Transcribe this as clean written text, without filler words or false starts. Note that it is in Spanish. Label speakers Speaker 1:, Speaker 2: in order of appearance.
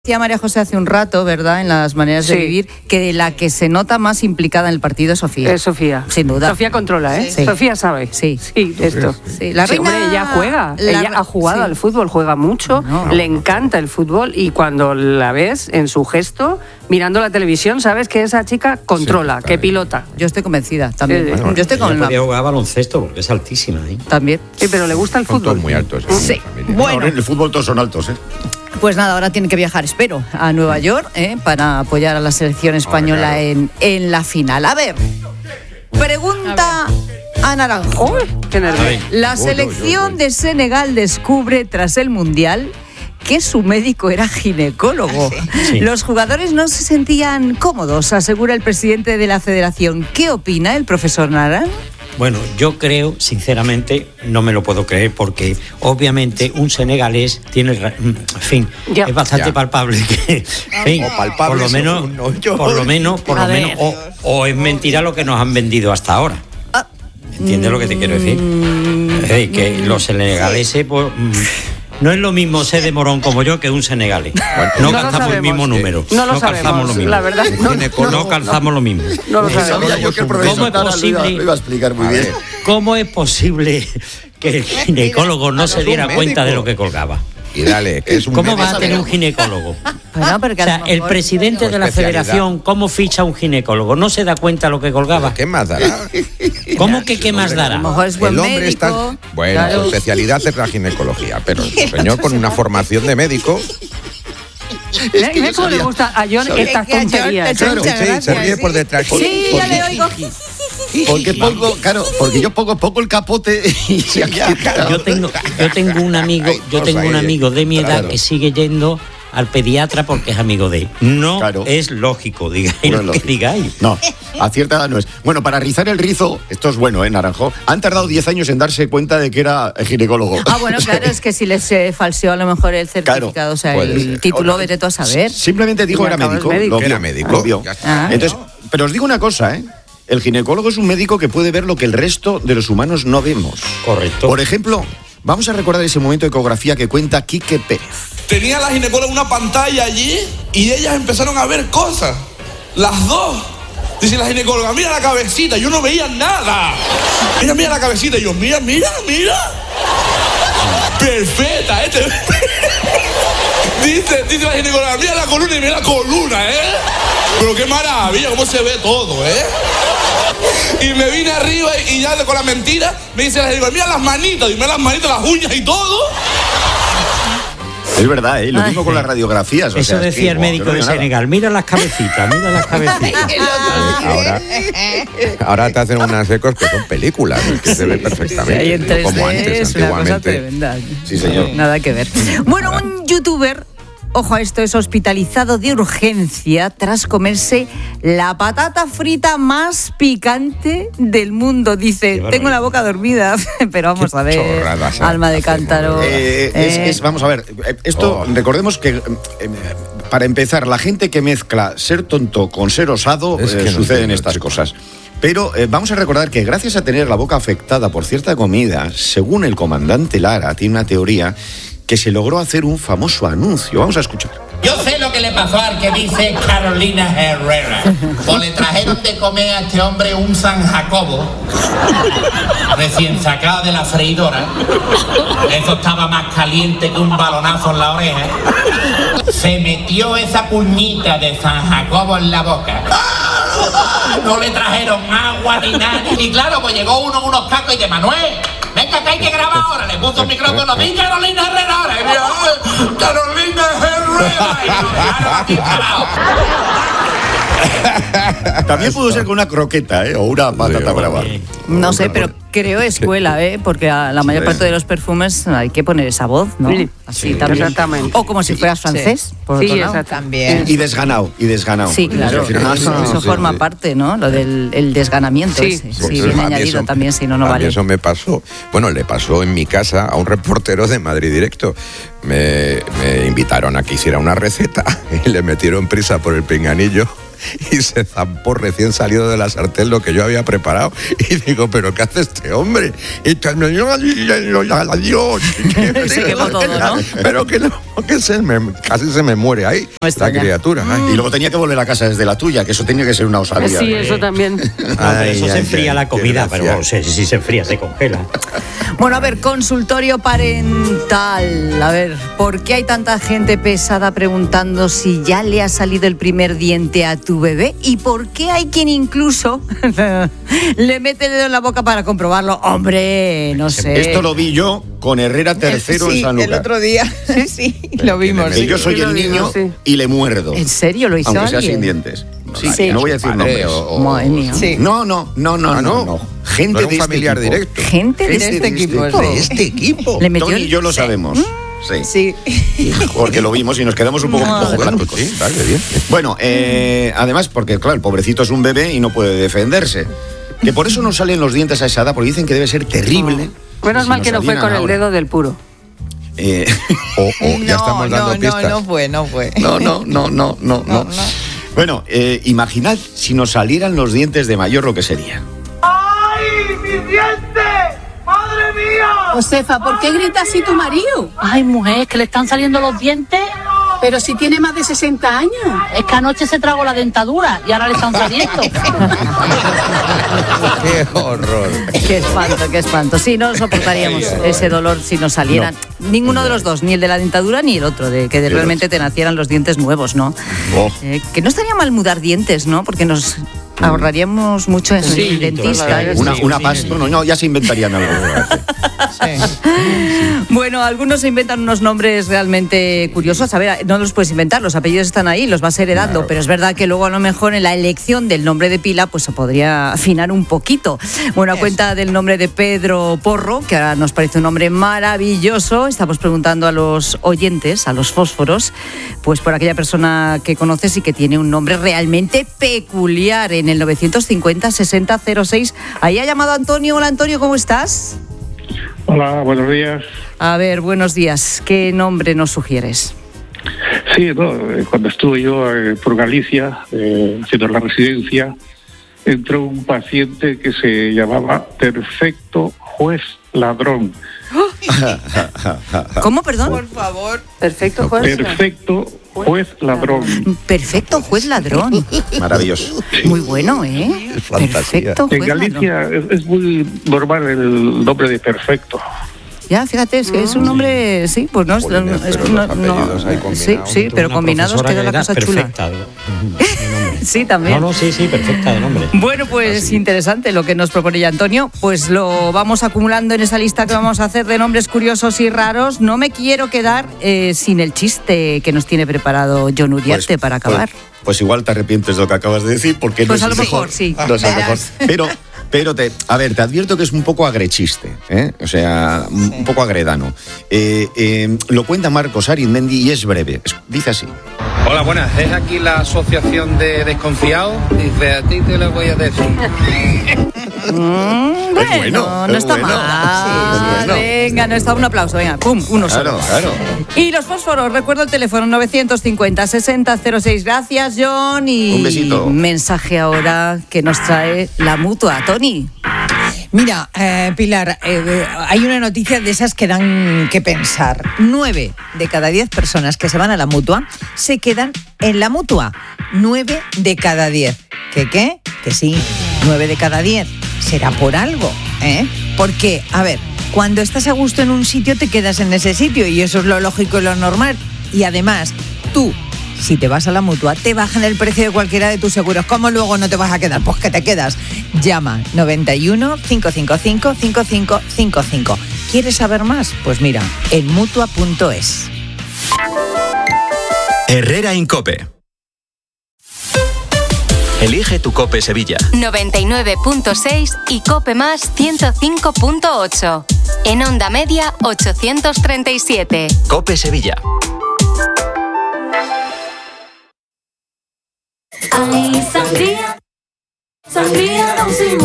Speaker 1: Decía María José hace un rato, ¿verdad?, en las maneras de vivir, que la que se nota más implicada en el partido es Sofía.
Speaker 2: Es Sofía.
Speaker 1: Sin duda.
Speaker 2: Sofía controla, ¿eh?
Speaker 1: Sí.
Speaker 2: Sofía sabe.
Speaker 1: Sí.
Speaker 2: Sí, esto.
Speaker 1: Sí, la reina...
Speaker 2: hombre, ella juega. Ella ha jugado al fútbol, juega mucho, le encanta el fútbol y cuando la ves en su gesto, mirando la televisión, sabes que esa chica controla, que pilota.
Speaker 1: Yo estoy convencida también.
Speaker 3: Bueno,
Speaker 1: yo estoy con
Speaker 3: ella podía jugar baloncesto porque es altísima, ¿eh?
Speaker 1: También.
Speaker 2: Sí, pero le gusta el
Speaker 4: Son
Speaker 2: fútbol.
Speaker 4: todos muy altos.
Speaker 1: Sí. Bueno,
Speaker 5: En el fútbol todos son altos, ¿eh?
Speaker 1: pues nada, ahora tiene que viajar, espero, a Nueva York, para apoyar a la selección española en la final. A ver, pregunta a Naranjo.
Speaker 2: Qué nervios.
Speaker 1: La selección de Senegal descubre tras el Mundial que su médico era ginecólogo.
Speaker 3: Sí.
Speaker 1: Los jugadores no se sentían cómodos, asegura el presidente de la federación. ¿Qué opina el profesor Naran?
Speaker 3: Bueno, yo creo, sinceramente, no me lo puedo creer porque obviamente un senegalés tiene, en fin,
Speaker 2: Ya.
Speaker 3: es bastante
Speaker 4: Ya.
Speaker 3: palpable que, en fin,
Speaker 4: O palpable,
Speaker 3: por lo menos, o es mentira lo que nos han vendido hasta ahora. ¿Entiendes lo que te quiero decir? Que los senegaleses, pues, no es lo mismo ser de Morón como yo que un senegalés. No
Speaker 2: lo
Speaker 3: calzamos el
Speaker 2: sabemos.
Speaker 3: mismo número.
Speaker 2: No lo
Speaker 3: calzamos
Speaker 2: sabemos,
Speaker 3: lo mismo.
Speaker 2: la verdad.
Speaker 3: No calzamos lo mismo.
Speaker 2: No lo sabemos.
Speaker 5: Sabía yo que el profesor
Speaker 3: ¿Cómo es
Speaker 5: Nara
Speaker 3: posible?
Speaker 5: lo iba a explicar muy bien.
Speaker 3: ¿Cómo es posible que el ginecólogo no se diera cuenta de lo que colgaba?
Speaker 4: Y dale, que es un
Speaker 3: ¿Cómo
Speaker 4: médico.
Speaker 3: va a tener un ginecólogo?
Speaker 1: Bueno, porque
Speaker 3: O
Speaker 1: a
Speaker 3: sea,
Speaker 1: lo
Speaker 3: el
Speaker 1: mejor-
Speaker 3: presidente de la
Speaker 4: especialidad.
Speaker 3: federación, ¿cómo ficha a un ginecólogo? ¿No se da cuenta de lo que colgaba?
Speaker 4: ¿Qué más dará?
Speaker 3: ¿Cómo que qué más dará?
Speaker 1: A lo mejor es buen
Speaker 4: El hombre
Speaker 1: médico.
Speaker 4: está... Bueno,
Speaker 1: claro.
Speaker 4: su especialidad es la ginecología, pero el señor con una formación de médico...
Speaker 2: ¿Ves cómo le gusta a John estas
Speaker 1: que a John
Speaker 2: tonterías?
Speaker 1: le
Speaker 4: Claro,
Speaker 1: Muchas
Speaker 4: sí, se
Speaker 1: gracias,
Speaker 4: ríe
Speaker 1: sí.
Speaker 4: por detrás.
Speaker 1: Sí, ya le oigo.
Speaker 5: Porque yo pongo el capote y
Speaker 3: Yo tengo un amigo de mi edad
Speaker 5: Claro.
Speaker 3: que sigue yendo al pediatra porque es amigo de él. No
Speaker 5: Claro.
Speaker 3: es lógico, digáis
Speaker 5: No es
Speaker 3: lo que
Speaker 5: lógico.
Speaker 3: digáis.
Speaker 5: No, a cierta edad no es. Bueno, para rizar el rizo, esto es bueno, Naranjo, han tardado 10 años en darse cuenta de que era ginecólogo.
Speaker 1: Ah, bueno, claro, es que si les falseó a lo mejor el certificado,
Speaker 5: Claro,
Speaker 1: o sea,
Speaker 4: puede
Speaker 1: el
Speaker 4: ser.
Speaker 1: título, vete tú a saber.
Speaker 5: Simplemente dijo
Speaker 2: Y
Speaker 5: era
Speaker 2: acabas
Speaker 5: médico.
Speaker 2: médico.
Speaker 5: Lo vio,
Speaker 4: Era médico,
Speaker 5: lo vio.
Speaker 4: ya está.
Speaker 5: Entonces, pero os digo una cosa, ¿eh? El ginecólogo es un médico que puede ver lo que el resto de los humanos no vemos.
Speaker 3: Correcto.
Speaker 5: Por ejemplo, vamos a recordar ese momento de ecografía que cuenta Quique Pérez.
Speaker 6: Tenía la ginecóloga una pantalla allí y ellas empezaron a ver cosas. Las dos. Dice la ginecóloga, mira la cabecita. Yo no veía nada. Ella mira la cabecita y yo, mira. Perfecta, Dice la ginecóloga, mira la columna y mira la columna, Pero qué maravilla, cómo se ve todo, Y me vine arriba y ya con la mentira me dice la ginecóloga, mira las manitas, dime las manitas, las uñas y todo.
Speaker 5: Es verdad, ¿eh? Lo mismo con las radiografías. o
Speaker 3: Eso
Speaker 5: sea, es
Speaker 3: decía
Speaker 5: que,
Speaker 3: el
Speaker 5: guau,
Speaker 3: médico
Speaker 5: yo no
Speaker 3: de
Speaker 5: veo nada.
Speaker 3: Senegal. Mira las cabecitas.
Speaker 4: Ahora te hacen unas ecos que son películas, que se ve perfectamente.
Speaker 1: Ahí en 3D
Speaker 4: como antes,
Speaker 1: es una cosa
Speaker 4: antiguamente.
Speaker 1: tremenda.
Speaker 5: Sí, señor.
Speaker 1: Nada que ver. Bueno, un youtuber, ojo a esto, es hospitalizado de urgencia tras comerse la patata frita más picante del mundo. Dice,
Speaker 3: Qué
Speaker 1: tengo la boca dormida, pero vamos
Speaker 4: Qué
Speaker 1: a ver,
Speaker 4: chorradas
Speaker 1: alma de
Speaker 4: hacen,
Speaker 1: cántaro.
Speaker 5: Vamos a ver, esto, recordemos que, para empezar, la gente que mezcla ser tonto con ser osado,
Speaker 4: Es que no
Speaker 5: suceden
Speaker 4: entiendo,
Speaker 5: estas
Speaker 4: chicos.
Speaker 5: cosas. Pero vamos a recordar que gracias a tener la boca afectada por cierta comida, según el comandante Lara, tiene una teoría que se logró hacer un famoso anuncio. Vamos a escuchar.
Speaker 7: Yo sé lo que le pasó al que dice Carolina Herrera. O le trajeron de comer a este hombre un San Jacobo, recién sacado de la freidora. Eso estaba más caliente que un balonazo en la oreja. Se metió esa puñita de San Jacobo en la boca. No le trajeron agua ni nada. Y claro, pues llegó uno en unos cacos y de Manuel, venga que hay que grabar ahora. Le puso un micrófono. ¡Vi Carolina Herrera ahora! Y mira, ¡ay, Carolina Herrera! Y lo dejaron aquí parado.
Speaker 5: También pudo ser con una croqueta, o una patata brava.
Speaker 1: No sé, pero creo escuela, porque a la mayor parte de los perfumes hay que poner esa voz, ¿no?
Speaker 2: Sí,
Speaker 1: Así también.
Speaker 2: exactamente.
Speaker 1: O como si fueras francés, por
Speaker 2: Sí,
Speaker 1: otro lado.
Speaker 2: exacto.
Speaker 8: También.
Speaker 5: Y desganado.
Speaker 1: Sí, claro. Eso forma parte, ¿no? Lo del el desganamiento
Speaker 2: Sí.
Speaker 1: ese.
Speaker 4: Pues
Speaker 1: Sí, bien añadido también, si no, no
Speaker 4: a mí
Speaker 1: vale.
Speaker 4: eso me pasó. Bueno, le pasó en mi casa a un reportero de Madrid Directo. Me invitaron a que hiciera una receta y le metieron prisa por el pinganillo y se zampó recién salido de la sartén lo que yo había preparado. Y digo, ¿pero qué hace este hombre? Y
Speaker 1: Se quemó todo, ¿no?
Speaker 4: Pero que no, que casi se me muere ahí la criatura. Ay.
Speaker 5: Y luego tenía que volver a casa desde la tuya, que eso tenía que ser una osadía.
Speaker 2: Sí, eso también.
Speaker 3: Pero eso se enfría la comida, pero si se enfría, se congela.
Speaker 1: Bueno, a ver, consultorio parental. A ver, ¿por qué hay tanta gente pesada preguntando si ya le ha salido el primer diente a tu bebé? ¿Y por qué hay quien incluso le mete el dedo en la boca para comprobarlo? Hombre, no sé.
Speaker 5: Esto lo vi yo con Herrera III en San Lucas.
Speaker 8: El otro día, sí, lo vimos.
Speaker 5: Que yo soy el niño y le muerdo.
Speaker 1: ¿En serio lo hizo
Speaker 5: aunque
Speaker 1: alguien?
Speaker 5: sea sin dientes.
Speaker 1: Sí.
Speaker 5: No voy a decir nombres.
Speaker 1: Madre mía.
Speaker 8: Sí.
Speaker 5: No. Gente
Speaker 4: No era un
Speaker 5: de
Speaker 4: familiar
Speaker 5: este tipo.
Speaker 4: directo.
Speaker 1: Gente de
Speaker 8: este equipo,
Speaker 4: De este equipo.
Speaker 1: Le metió
Speaker 5: Tony y yo lo sabemos. Sí. Porque lo vimos y nos quedamos un poco ojipláticos.
Speaker 4: Sí, vale, bien.
Speaker 5: Bueno, además, porque claro, el pobrecito es un bebé y no puede defenderse. Que por eso no salen los dientes a esa edad, porque dicen que debe ser terrible.
Speaker 2: Menos
Speaker 5: si
Speaker 2: mal
Speaker 5: nos
Speaker 2: que no fue
Speaker 5: salieran
Speaker 2: con el
Speaker 5: ahora.
Speaker 2: dedo del puro.
Speaker 4: Ya estamos dando pistas.
Speaker 8: No fue.
Speaker 5: No. Bueno, imaginad si nos salieran los dientes de mayor, lo que sería.
Speaker 9: ¡Ay, mis dientes! ¡Madre mía!
Speaker 10: Josefa, ¿por qué grita así tu marido?
Speaker 11: Ay, mujer, que le están saliendo los dientes.
Speaker 10: Pero si tiene más de 60 años.
Speaker 11: Es que anoche se tragó la dentadura y ahora le están saliendo.
Speaker 4: ¡Qué horror!
Speaker 1: Qué espanto. Sí, no soportaríamos ese dolor si nos salieran. Ninguno de los dos, ni el de la dentadura ni el otro, de que realmente te nacieran los dientes nuevos, ¿no? Que no estaría mal mudar dientes, ¿no? Porque nos ahorraríamos mucho en el dentista.
Speaker 5: Una pasta, no, ya se inventarían algo.
Speaker 1: Bueno, algunos se inventan unos nombres realmente curiosos. A ver, no los puedes inventar, los apellidos están ahí, los vas heredando, claro. Pero es verdad que luego a lo mejor en la elección del nombre de pila pues se podría afinar un poquito. Bueno, a cuenta del nombre de Pedro Porro, que ahora nos parece un nombre maravilloso, estamos preguntando a los oyentes, a los fósforos, pues por aquella persona que conoces y que tiene un nombre realmente peculiar en el 950-6006. Ahí ha llamado Antonio. Hola, Antonio, ¿cómo estás?
Speaker 12: Hola, buenos días.
Speaker 1: A ver, buenos días. ¿Qué nombre nos sugieres?
Speaker 12: Sí, cuando estuve yo por Galicia haciendo la residencia, entró un paciente que se llamaba Perfecto Juez Ladrón.
Speaker 1: ¿Cómo, perdón?
Speaker 8: Por favor.
Speaker 2: Perfecto juez.
Speaker 12: Perfecto Juez Ladrón.
Speaker 1: Perfecto Juez Ladrón.
Speaker 5: Maravilloso.
Speaker 1: Muy bueno, ¿eh? Perfecto Juez
Speaker 12: En Galicia es muy normal el nombre de Perfecto.
Speaker 1: Ya, fíjate, es que es un nombre, sí, pues no, sí, pero combinados queda la cosa
Speaker 3: perfecta,
Speaker 1: chula. Sí, también.
Speaker 3: Sí, perfecta de nombre.
Speaker 1: Bueno, pues interesante lo que nos propone ya Antonio. Pues lo vamos acumulando en esa lista que vamos a hacer de nombres curiosos y raros. No me quiero quedar sin el chiste que nos tiene preparado Jon Uriarte para acabar.
Speaker 5: Pues igual te arrepientes de lo que acabas de decir, porque
Speaker 1: pues
Speaker 5: no
Speaker 1: a
Speaker 5: es
Speaker 1: lo
Speaker 5: mejor.
Speaker 1: mejor, sí.
Speaker 5: No es el mejor. Pero te advierto que es un poco agrechiste, ¿eh? O sea, un poco agredano. Lo cuenta Marcos Arizmendi y es breve. Dice así.
Speaker 13: Hola, buenas. ¿Es aquí la asociación de desconfiados? Dice, a ti te lo voy a decir.
Speaker 1: Bueno, no está mal.
Speaker 5: Sí, bueno.
Speaker 1: Venga, no está, un aplauso. Venga, pum, uno solo.
Speaker 5: Claro.
Speaker 1: Y los fósforos, recuerdo el teléfono 950-6006. Gracias, Jon. Y
Speaker 5: un besito.
Speaker 1: Mensaje ahora que nos trae la Mutua. Tony.
Speaker 8: Mira, Pilar, hay una noticia de esas que dan que pensar. 9 de cada 10 personas que se van a la Mutua se quedan en la Mutua. 9 de cada 10. ¿Qué? Que sí, 9 de cada 10. Será por algo, ¿eh? Porque, a ver, cuando estás a gusto en un sitio te quedas en ese sitio y eso es lo lógico y lo normal. Y además, tú, si te vas a la Mutua, te bajan el precio de cualquiera de tus seguros. ¿Cómo luego no te vas a quedar? Pues que te quedas. Llama 91 555 5555. ¿Quieres saber más? Pues mira, en Mutua.es.
Speaker 14: Herrera Incope. Elige tu Cope Sevilla.
Speaker 15: 99.6 y Cope Más 105.8. En Onda Media 837.
Speaker 14: Cope Sevilla.
Speaker 16: Ay, sangría, sangría,